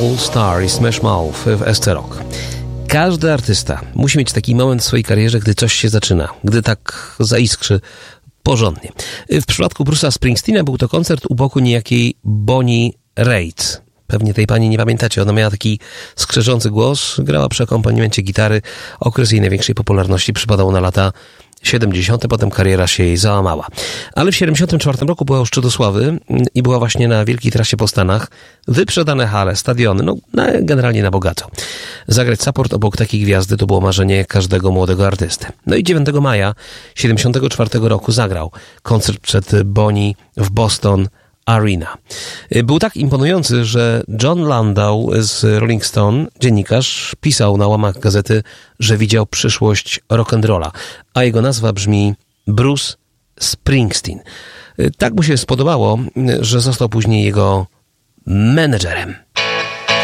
All Star i Smash Mouth w SC Rock. Każdy artysta musi mieć taki moment w swojej karierze, gdy coś się zaczyna, gdy tak zaiskrzy porządnie. W przypadku Bruce'a Springsteena był to koncert u boku niejakiej Bonnie Raitt. Pewnie tej pani nie pamiętacie, ona miała taki skrzeczący głos, grała przy akompaniamencie gitary. Okres jej największej popularności przypadał na lata 70., potem kariera się jej załamała. Ale w 74 roku była już szczytu sławy i była właśnie na wielkiej trasie po Stanach. Wyprzedane hale, stadiony, generalnie na bogato. Zagrać support obok takiej gwiazdy to było marzenie każdego młodego artysty. No i 9 maja 74 roku zagrał koncert przed Bonnie w Boston Arena. Był tak imponujący, że John Landau z Rolling Stone, dziennikarz, pisał na łamach gazety, że widział przyszłość rock'n'rolla, a jego nazwa brzmi Bruce Springsteen. Tak mu się spodobało, że został później jego menedżerem.